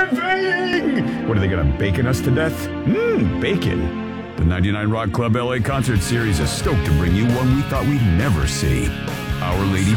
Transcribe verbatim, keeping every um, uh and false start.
terrifying! What, are they gonna bacon us to death? Mmm, bacon. The ninety-nine Rock Club L A Concert Series is stoked to bring you one we thought we'd never see. Our Lady